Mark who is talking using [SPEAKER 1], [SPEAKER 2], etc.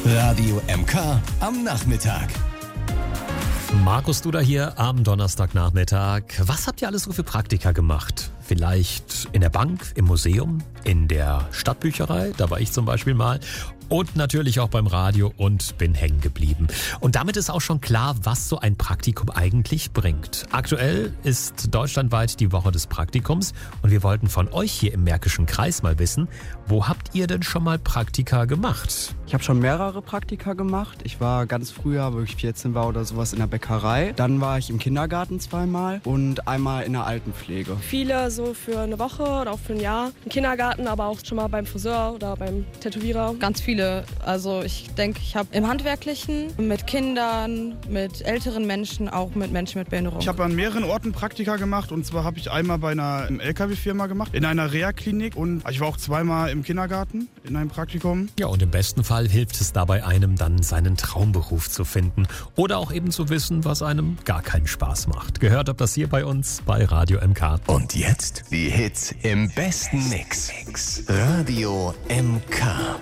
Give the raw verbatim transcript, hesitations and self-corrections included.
[SPEAKER 1] Radio M K am Nachmittag.
[SPEAKER 2] Markus Duda hier am Donnerstagnachmittag. Was habt ihr alles so für Praktika gemacht? Vielleicht in der Bank, im Museum, in der Stadtbücherei, da war ich zum Beispiel mal. Und natürlich auch beim Radio und bin hängen geblieben. Und damit ist auch schon klar, was so ein Praktikum eigentlich bringt. Aktuell ist deutschlandweit die Woche des Praktikums und wir wollten von euch hier im Märkischen Kreis mal wissen, wo habt ihr denn schon mal Praktika gemacht?
[SPEAKER 3] Ich habe schon mehrere Praktika gemacht. Ich war ganz früher, wo ich vierzehn war oder sowas, in der Bäckerei. Dann war ich im Kindergarten zweimal und einmal in der Altenpflege.
[SPEAKER 4] Viele so für eine Woche oder auch für ein Jahr. Im Kindergarten, aber auch schon mal beim Friseur oder beim Tätowierer.
[SPEAKER 5] Ganz viele. Also ich denke, ich habe im Handwerklichen, mit Kindern, mit älteren Menschen, auch mit Menschen mit Behinderung.
[SPEAKER 6] Ich habe an mehreren Orten Praktika gemacht und zwar habe ich einmal bei einer L K W-Firma gemacht, in einer Reha-Klinik und ich war auch zweimal im Kindergarten in einem Praktikum.
[SPEAKER 2] Ja, und im besten Fall hilft es dabei einem dann, seinen Traumberuf zu finden oder auch eben zu wissen, was einem gar keinen Spaß macht. Gehört habt das hier bei uns bei Radio M K.
[SPEAKER 1] Und jetzt die Hits im besten Mix. Radio M K.